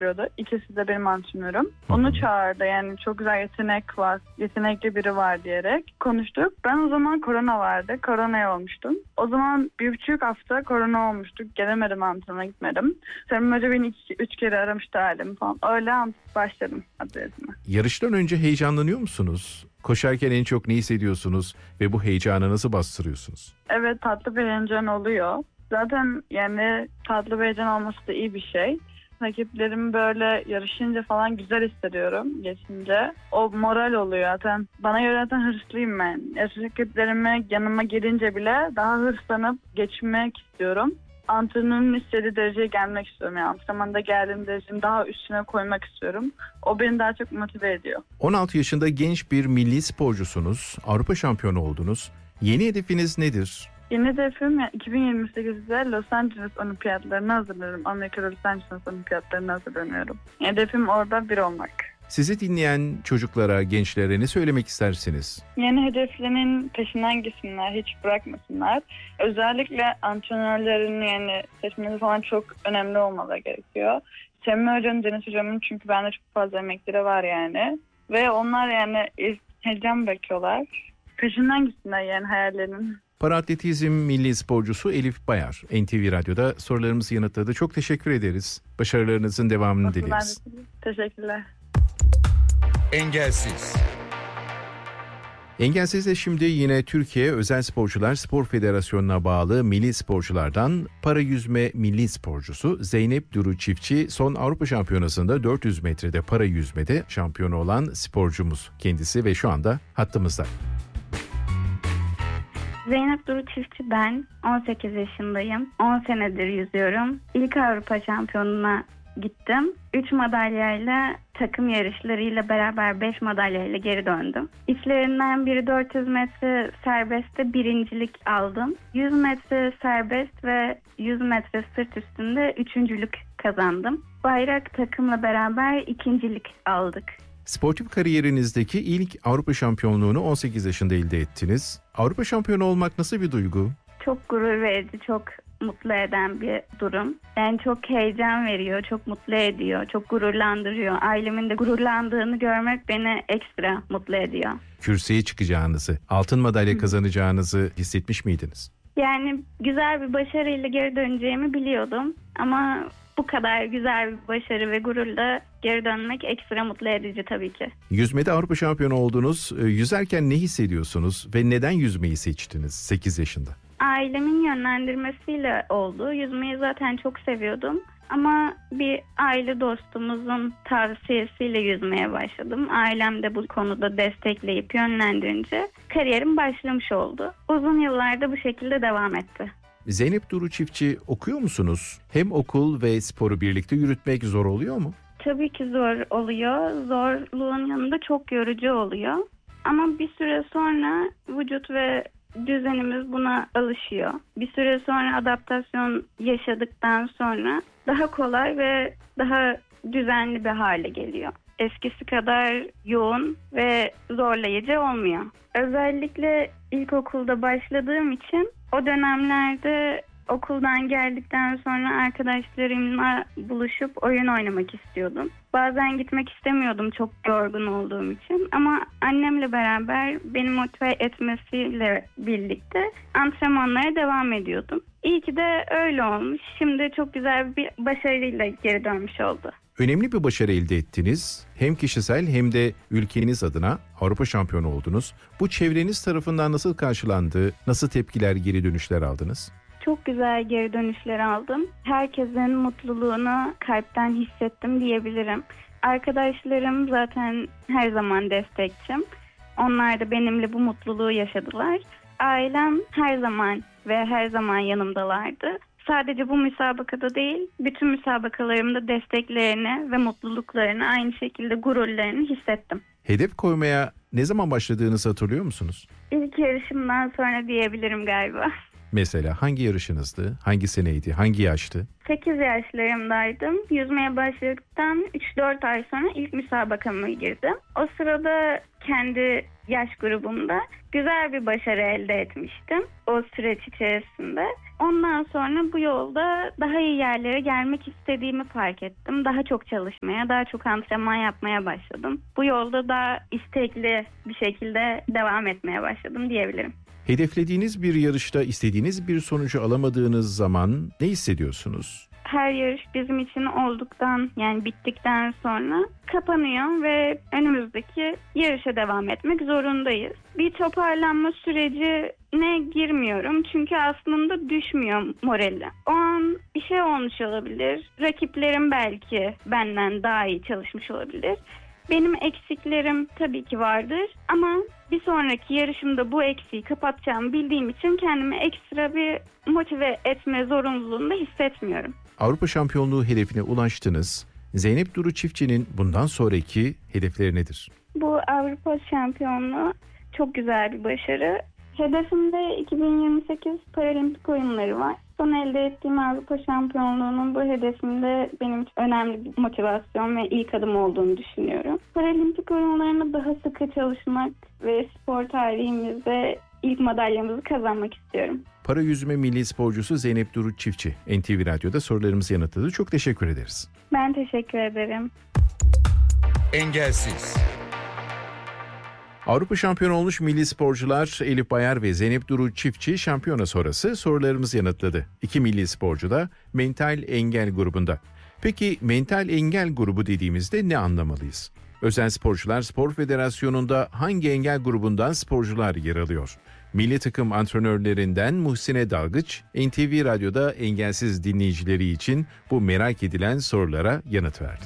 yapıyordu. İkisi de benim antrenörüm. Onu çağırdı, yani çok güzel yetenekli biri var diyerek konuştuk. Ben o zaman korona vardı. Koronaya olmuştum. O zaman 1,5 hafta korona olmuştuk. Gelemedim, antrenöre gitmedim. Selim Hoca beni 3 kere aramıştı halim falan. Öyle başladım atletizme. Yarıştan önce heyecanlanıyor musunuz? Koşarken en çok ne hissediyorsunuz ve bu heyecanı nasıl bastırıyorsunuz? Evet, tatlı bir heyecan oluyor. Zaten yani tatlı bir heyecan olması da iyi bir şey. Rakiplerim böyle yarışınca falan güzel hissediyorum geçince. O moral oluyor zaten. Bana göre zaten hırslıyım ben. Rakiplerime yanıma gelince bile daha hırslanıp geçmek istiyorum. Antrenörün istediği dereceye gelmek istiyorum. Yani antrenmanda geldiğim derecenin daha üstüne koymak istiyorum. O beni daha çok motive ediyor. 16 yaşında genç bir milli sporcusunuz. Avrupa şampiyonu oldunuz. Yeni hedefiniz nedir? Yeni hedefim 2028'de Los Angeles Olimpiyatlarına hazırlanıyorum. Amerika'da Los Angeles Olimpiyatlarına hazırlanıyorum. Hedefim orada bir olmak. Sizi dinleyen çocuklara, gençlere ne söylemek istersiniz? Yeni hedeflerinin peşinden gitsinler, hiç bırakmasınlar. Özellikle antrenörlerin yani seçmesi falan çok önemli olmaları gerekiyor. Semih Hoca'nın, Deniz Hoca'nın çünkü bende çok fazla emekleri var yani. Ve onlar yani heyecan bekliyorlar. Peşinden gitsinler yani hayallerinin. Paraatletizm milli sporcusu Elif Bayar, NTV Radyo'da sorularımızı yanıtladı. Çok teşekkür ederiz. Başarılarınızın devamını dileriz. Teşekkürler. Engelsiz. Engelsiz'de şimdi yine Türkiye Özel Sporcular Spor Federasyonu'na bağlı milli sporculardan para yüzme milli sporcusu Zeynep Duru Çiftçi son Avrupa Şampiyonası'nda 400 metrede para yüzmede şampiyonu olan sporcumuz kendisi ve şu anda hattımızda. Zeynep Duru Çiftçi ben. 18 yaşındayım. 10 senedir yüzüyorum. İlk Avrupa Şampiyonu'na gittim. 3 madalyayla takım yarışlarıyla beraber 5 madalyayla geri döndüm. İçlerinden biri 400 metre serbestte birincilik aldım. 100 metre serbest ve 100 metre sırt üstünde üçüncülük kazandım. Bayrak takımla beraber ikincilik aldık. Sportif kariyerinizdeki ilk Avrupa şampiyonluğunu 18 yaşında elde ettiniz. Avrupa şampiyonu olmak nasıl bir duygu? Çok gurur verici, çok mutlu eden bir durum. Yani çok heyecan veriyor, çok mutlu ediyor, çok gururlandırıyor. Ailemin de gururlandığını görmek beni ekstra mutlu ediyor. Kürsüye çıkacağınızı, altın madalya kazanacağınızı hissetmiş miydiniz? Yani güzel bir başarıyla geri döneceğimi biliyordum ama bu kadar güzel bir başarı ve gururla geri dönmek ekstra mutlu edici tabii ki. Yüzmede Avrupa şampiyonu oldunuz. Yüzerken ne hissediyorsunuz ve neden yüzmeyi seçtiniz 8 yaşında? Ailemin yönlendirmesiyle oldu. Yüzmeyi zaten çok seviyordum. Ama bir aile dostumuzun tavsiyesiyle yüzmeye başladım. Ailem de bu konuda destekleyip yönlendirince kariyerim başlamış oldu. Uzun yıllarda bu şekilde devam etti. Zeynep Duru Çiftçi, okuyor musunuz? Hem okul ve sporu birlikte yürütmek zor oluyor mu? Tabii ki zor oluyor. Zorluğun yanında çok yorucu oluyor. Ama bir süre sonra vücut ve düzenimiz buna alışıyor. Bir süre sonra adaptasyon yaşadıktan sonra daha kolay ve daha düzenli bir hale geliyor. Eskisi kadar yoğun ve zorlayıcı olmuyor. Özellikle ilkokulda başladığım için o dönemlerde okuldan geldikten sonra arkadaşlarımla buluşup oyun oynamak istiyordum. Bazen gitmek istemiyordum çok yorgun olduğum için ama annemle beraber beni motive etmesiyle birlikte antrenmanlara devam ediyordum. İyi ki de öyle olmuş. Şimdi çok güzel bir başarıyla geri dönmüş oldu. Önemli bir başarı elde ettiniz. Hem kişisel hem de ülkeniz adına Avrupa şampiyonu oldunuz. Bu çevreniz tarafından nasıl karşılandı? Nasıl tepkiler, geri dönüşler aldınız? Çok güzel geri dönüşler aldım. Herkesin mutluluğunu kalpten hissettim diyebilirim. Arkadaşlarım zaten her zaman destekçim. Onlar da benimle bu mutluluğu yaşadılar. Ailem her zaman yanımdalardı. Sadece bu müsabakada değil, bütün müsabakalarımda desteklerini ve mutluluklarını, aynı şekilde gururlarını hissettim. Hedef koymaya ne zaman başladığınızı hatırlıyor musunuz? İlk yarışımdan sonra diyebilirim galiba. Mesela hangi yarışınızdı? Hangi seneydi? Hangi yaştı? 8 yaşlarımdaydım. Yüzmeye başladıktan 3-4 ay sonra ilk müsabakama girdim. O sırada kendi yaş grubumda güzel bir başarı elde etmiştim o süreç içerisinde. Ondan sonra bu yolda daha iyi yerlere gelmek istediğimi fark ettim. Daha çok çalışmaya, daha çok antrenman yapmaya başladım. Bu yolda daha istekli bir şekilde devam etmeye başladım diyebilirim. Hedeflediğiniz bir yarışta istediğiniz bir sonucu alamadığınız zaman ne hissediyorsunuz? Her yarış bizim için bittikten sonra kapanıyor ve önümüzdeki yarışa devam etmek zorundayız. Bir toparlanma sürecine girmiyorum çünkü aslında düşmüyor morali. O an bir şey olmuş olabilir. Rakiplerim belki benden daha iyi çalışmış olabilir. Benim eksiklerim tabii ki vardır ama bir sonraki yarışımda bu eksiği kapatacağımı bildiğim için kendimi ekstra bir motive etme zorunluluğunda hissetmiyorum. Avrupa şampiyonluğu hedefine ulaştınız. Zeynep Duru Çiftçi'nin bundan sonraki hedefleri nedir? Bu Avrupa şampiyonluğu çok güzel bir başarı. Hedefimde 2028 Paralimpik oyunları var. Son elde ettiğim Avrupa şampiyonluğunun bu hedefimde benim için önemli bir motivasyon ve ilk adım olduğunu düşünüyorum. Paralimpik oyunlarına daha sıkı çalışmak ve spor tarihimizde ilk madalyamızı kazanmak istiyorum. Para yüzme milli sporcusu Zeynep Duru Çiftçi NTV Radyo'da sorularımızı yanıtladı. Çok teşekkür ederiz. Ben teşekkür ederim. Engelsiz. Avrupa şampiyonu olmuş milli sporcular Elif Bayar ve Zeynep Duru Çiftçi şampiyona sonrası sorularımızı yanıtladı. İki milli sporcu da mental engel grubunda. Peki mental engel grubu dediğimizde ne anlamalıyız? Özel Sporcular Spor Federasyonu'nda hangi engel grubundan sporcular yer alıyor? Milli takım antrenörlerinden Muhsine Dalgıç, NTV Radyo'da engelsiz dinleyicileri için bu merak edilen sorulara yanıt verdi.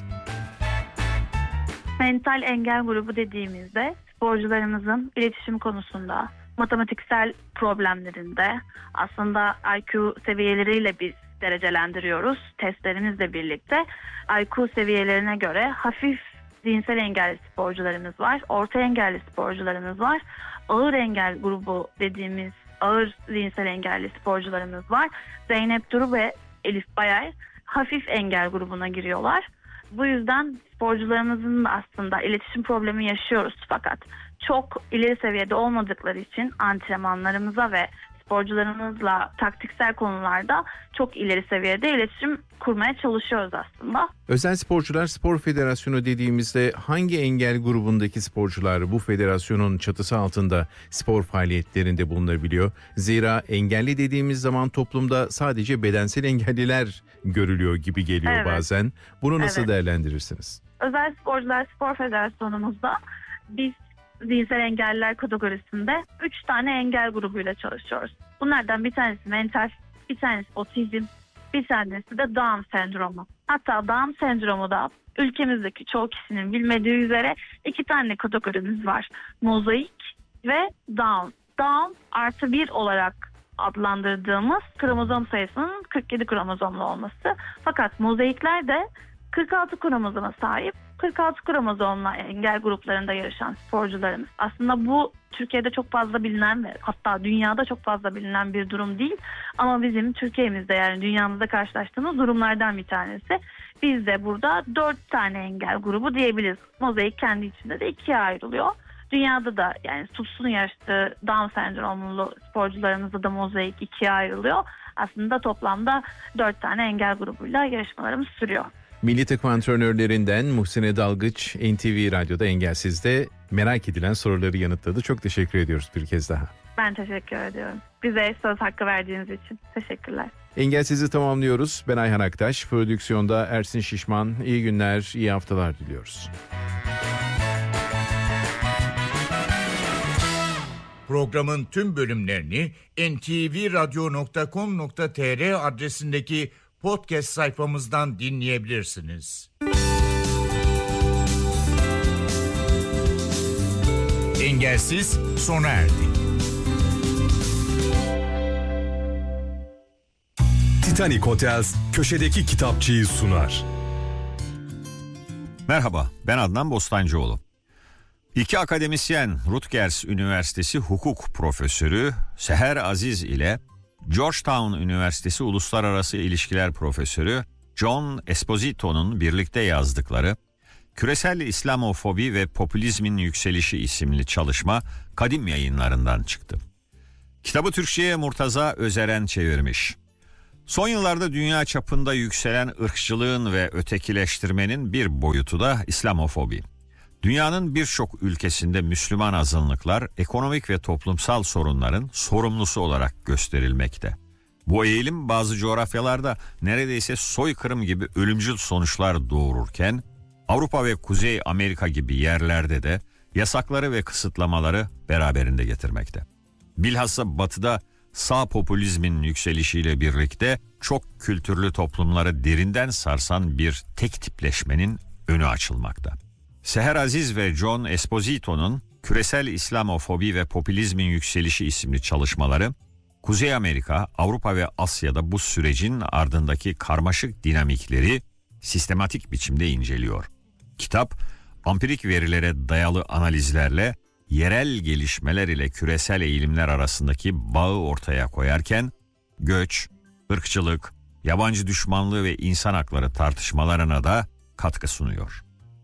Mental engel grubu dediğimizde sporcularımızın iletişim konusunda, matematiksel problemlerinde aslında IQ seviyeleriyle biz derecelendiriyoruz. Testlerimizle birlikte IQ seviyelerine göre hafif zihinsel engelli sporcularımız var, orta engelli sporcularımız var, ağır engel grubu dediğimiz ağır zihinsel engelli sporcularımız var. Zeynep Duru ve Elif Bayar hafif engel grubuna giriyorlar. Bu yüzden sporcularımızın da aslında iletişim problemi yaşıyoruz fakat çok ileri seviyede olmadıkları için antrenmanlarımıza ve sporcularımızla taktiksel konularda çok ileri seviyede iletişim kurmaya çalışıyoruz aslında. Özel Sporcular Spor Federasyonu dediğimizde hangi engel grubundaki sporcular bu federasyonun çatısı altında spor faaliyetlerinde bulunabiliyor? Zira engelli dediğimiz zaman toplumda sadece bedensel engelliler görülüyor gibi geliyor bazen. Bunu nasıl değerlendirirsiniz? Özel Sporcular Spor Federasyonumuzda biz zihinsel engelliler kategorisinde 3 tane engel grubuyla çalışıyoruz. Bunlardan bir tanesi mental, bir tanesi otizm, bir tanesi de Down sendromu. Hatta Down sendromu da ülkemizdeki çoğu kişinin bilmediği üzere 2 tane kategorimiz var. Mozaik ve Down. Down artı 1 olarak adlandırdığımız kromozom sayısının 47 kromozomlu olması. Fakat mozaikler de 46 kromozoma sahip. 46 kromozomla engel gruplarında yarışan sporcularımız. Aslında bu Türkiye'de çok fazla bilinen ve hatta dünyada çok fazla bilinen bir durum değil. Ama bizim Türkiye'mizde yani dünyamızda karşılaştığımız durumlardan bir tanesi. Biz de burada 4 tane engel grubu diyebiliriz. Mozaik kendi içinde de 2'ye ayrılıyor. Dünyada da yani Sups'un yarıştığı Down sendromlu sporcularımızda da mozaik 2'ye ayrılıyor. Aslında toplamda 4 tane engel grubuyla yarışmalarımız sürüyor. Milli takım antrenörlerinden Muhsine Dalgıç NTV Radyo'da Engelsiz'de merak edilen soruları yanıtladı. Çok teşekkür ediyoruz bir kez daha. Ben teşekkür ediyorum. Bize söz hakkı verdiğiniz için teşekkürler. Engelsiz'i tamamlıyoruz. Ben Ayhan Aktaş. Prodüksiyonda Ersin Şişman. İyi günler, iyi haftalar diliyoruz. Programın tüm bölümlerini ntvradio.com.tr adresindeki podcast sayfamızdan dinleyebilirsiniz. Engelsiz sona erdi. Titanic Hotels köşedeki kitapçıyı sunar. Merhaba, ben Adnan Bostancıoğlu. İki akademisyen Rutgers Üniversitesi hukuk profesörü Seher Aziz ile Georgetown Üniversitesi Uluslararası İlişkiler Profesörü John Esposito'nun birlikte yazdıkları Küresel İslamofobi ve Popülizmin Yükselişi isimli çalışma Kadim Yayınlarından çıktı. Kitabı Türkçe'ye Murtaza Özeren çevirmiş. Son yıllarda dünya çapında yükselen ırkçılığın ve ötekileştirmenin bir boyutu da İslamofobi. Dünyanın birçok ülkesinde Müslüman azınlıklar ekonomik ve toplumsal sorunların sorumlusu olarak gösterilmekte. Bu eğilim bazı coğrafyalarda neredeyse soykırım gibi ölümcül sonuçlar doğururken Avrupa ve Kuzey Amerika gibi yerlerde de yasakları ve kısıtlamaları beraberinde getirmekte. Bilhassa Batı'da sağ popülizmin yükselişiyle birlikte çok kültürlü toplumları derinden sarsan bir tek tipleşmenin önü açılmakta. Seher Aziz ve John Esposito'nun Küresel İslamofobi ve Popülizmin Yükselişi isimli çalışmaları, Kuzey Amerika, Avrupa ve Asya'da bu sürecin ardındaki karmaşık dinamikleri sistematik biçimde inceliyor. Kitap, ampirik verilere dayalı analizlerle yerel gelişmeler ile küresel eğilimler arasındaki bağı ortaya koyarken, göç, ırkçılık, yabancı düşmanlığı ve insan hakları tartışmalarına da katkı sunuyor.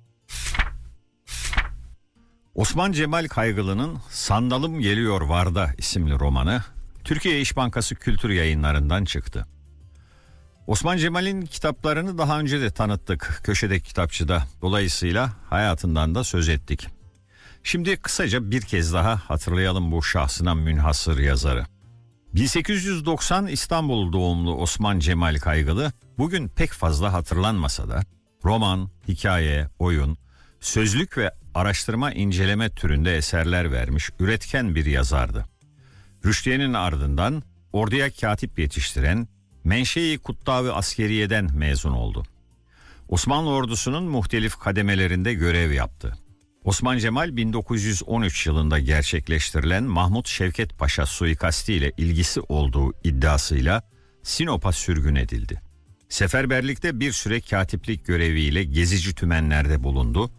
Osman Cemal Kaygılı'nın Sandalım Geliyor Varda isimli romanı Türkiye İş Bankası Kültür Yayınlarından çıktı. Osman Cemal'in kitaplarını daha önce de tanıttık Köşedeki Kitapçı'da. Dolayısıyla hayatından da söz ettik. Şimdi kısaca bir kez daha hatırlayalım bu şahsına münhasır yazarı. 1890 İstanbul doğumlu Osman Cemal Kaygılı bugün pek fazla hatırlanmasa da roman, hikaye, oyun, sözlük ve araştırma inceleme türünde eserler vermiş üretken bir yazardı. Rüştiye'nin ardından orduya katip yetiştiren Menşe-i Kuttav-ı Askeriye'den mezun oldu. Osmanlı ordusunun muhtelif kademelerinde görev yaptı. Osman Cemal 1913 yılında gerçekleştirilen Mahmut Şevket Paşa suikasti ile ilgisi olduğu iddiasıyla Sinop'a sürgün edildi. Seferberlikte bir süre katiplik göreviyle gezici tümenlerde bulundu.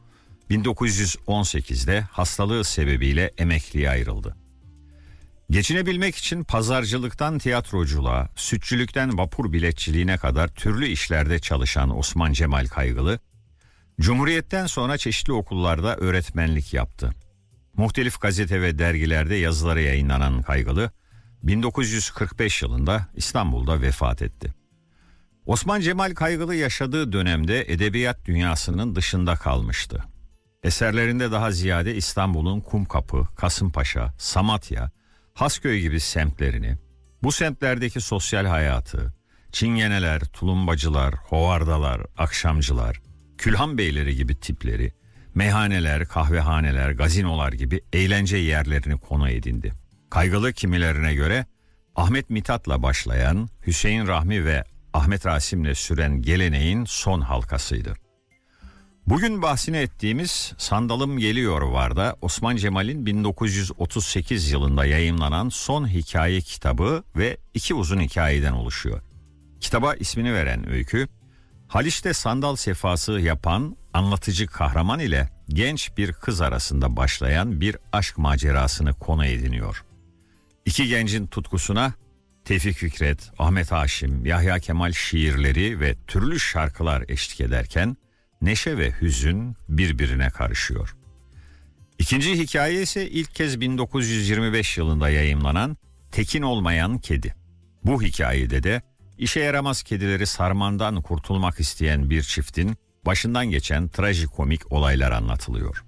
1918'de hastalığı sebebiyle emekliye ayrıldı. Geçinebilmek için pazarcılıktan tiyatroculuğa, sütçülükten vapur biletçiliğine kadar türlü işlerde çalışan Osman Cemal Kaygılı, Cumhuriyet'ten sonra çeşitli okullarda öğretmenlik yaptı. Muhtelif gazete ve dergilerde yazıları yayınlanan Kaygılı, 1945 yılında İstanbul'da vefat etti. Osman Cemal Kaygılı yaşadığı dönemde edebiyat dünyasının dışında kalmıştı. Eserlerinde daha ziyade İstanbul'un Kumkapı, Kasımpaşa, Samatya, Hasköy gibi semtlerini, bu semtlerdeki sosyal hayatı, çingeneler, tulumbacılar, hovardalar, akşamcılar, külhan beyleri gibi tipleri, meyhaneler, kahvehaneler, gazinolar gibi eğlence yerlerini konu edindi. Kaygılı kimilerine göre Ahmet Mithat'la başlayan, Hüseyin Rahmi ve Ahmet Rasim'le süren geleneğin son halkasıydı. Bugün bahsini ettiğimiz Sandalım Geliyor Varda Osman Cemal'in 1938 yılında yayımlanan son hikaye kitabı ve 2 uzun hikayeden oluşuyor. Kitaba ismini veren öykü, Haliç'te sandal sefası yapan anlatıcı kahraman ile genç bir kız arasında başlayan bir aşk macerasını konu ediniyor. 2 gencin tutkusuna Tevfik Fikret, Ahmet Haşim, Yahya Kemal şiirleri ve türlü şarkılar eşlik ederken neşe ve hüzün birbirine karışıyor. İkinci hikaye ise ilk kez 1925 yılında yayımlanan Tekin Olmayan Kedi. Bu hikayede de işe yaramaz kedileri sarmandan kurtulmak isteyen bir çiftin başından geçen trajikomik olaylar anlatılıyor.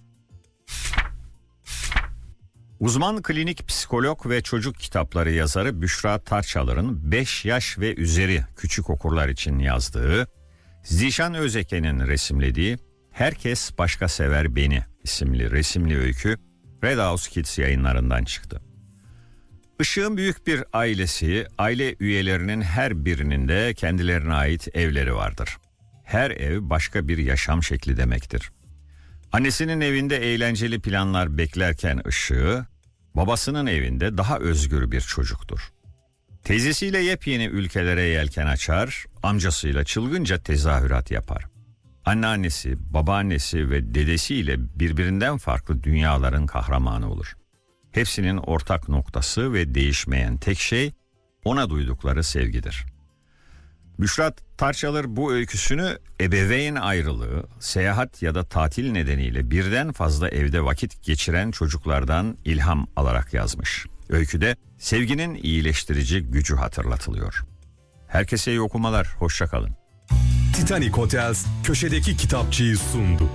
Uzman klinik psikolog ve çocuk kitapları yazarı Büşra Tarçalar'ın 5 yaş ve üzeri küçük okurlar için yazdığı, Zişan Özeken'in resimlediği Herkes Başka Sever Beni isimli resimli öykü Red House Kids yayınlarından çıktı. Işık'ın büyük bir ailesi, aile üyelerinin her birinin de kendilerine ait evleri vardır. Her ev başka bir yaşam şekli demektir. Annesinin evinde eğlenceli planlar beklerken Işık, babasının evinde daha özgür bir çocuktur. Teyzesiyle yepyeni ülkelere yelken açar, amcasıyla çılgınca tezahürat yapar. Anneannesi, babaannesi ve dedesiyle birbirinden farklı dünyaların kahramanı olur. Hepsinin ortak noktası ve değişmeyen tek şey, ona duydukları sevgidir. Büşra Tarçalır bu öyküsünü ebeveyn ayrılığı, seyahat ya da tatil nedeniyle birden fazla evde vakit geçiren çocuklardan ilham alarak yazmış. Öyküde sevginin iyileştirici gücü hatırlatılıyor. Herkese iyi okumalar, hoşça kalın. Titanic Hotels köşedeki kitapçıyı sundu.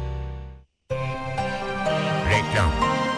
Reklam.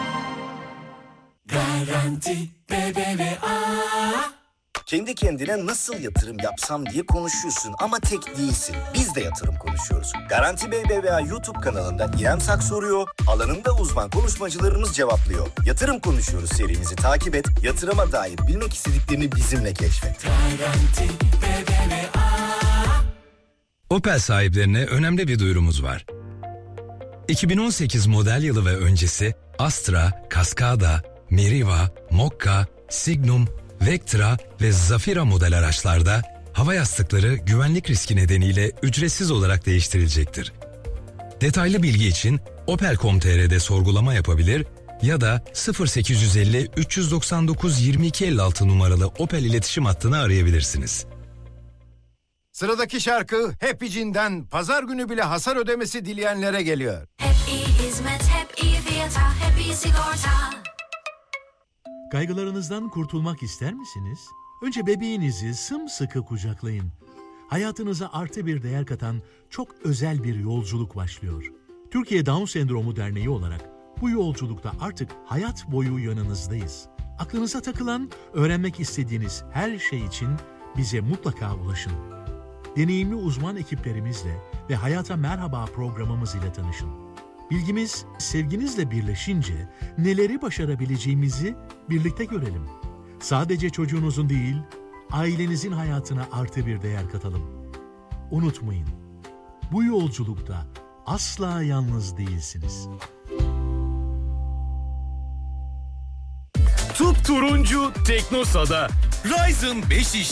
Garanti BBVA. Kendi kendine nasıl yatırım yapsam diye konuşuyorsun ama tek değilsin. Biz de yatırım konuşuyoruz. Garanti BBVA YouTube kanalında İrem Sak soruyor, alanında uzman konuşmacılarımız cevaplıyor. Yatırım konuşuyoruz serimizi takip et, yatırıma dair bilmek istediklerini bizimle keşfet. Garanti BBVA. Opel sahiplerine önemli bir duyurumuz var. 2018 model yılı ve öncesi Astra, Cascada, Meriva, Mokka, Signum, Vectra ve Zafira model araçlarda hava yastıkları güvenlik riski nedeniyle ücretsiz olarak değiştirilecektir. Detaylı bilgi için opel.com.tr'de sorgulama yapabilir ya da 0850 399 2256 numaralı Opel iletişim hattını arayabilirsiniz. Sıradaki şarkı Happy Jean'den pazar günü bile hasar ödemesi dileyenlere geliyor. Hep iyi hizmet, hep iyi fiyata, hep iyi sigorta. Kaygılarınızdan kurtulmak ister misiniz? Önce bebeğinizi sımsıkı kucaklayın. Hayatınıza artı bir değer katan çok özel bir yolculuk başlıyor. Türkiye Down Sendromu Derneği olarak bu yolculukta artık hayat boyu yanınızdayız. Aklınıza takılan, öğrenmek istediğiniz her şey için bize mutlaka ulaşın. Deneyimli uzman ekiplerimizle ve Hayata Merhaba programımız ile tanışın. Bilgimiz sevginizle birleşince neleri başarabileceğimizi birlikte görelim. Sadece çocuğunuzun değil, ailenizin hayatına artı bir değer katalım. Unutmayın, bu yolculukta asla yalnız değilsiniz. Turuncu Teknosa'da Ryzen 5 işlemci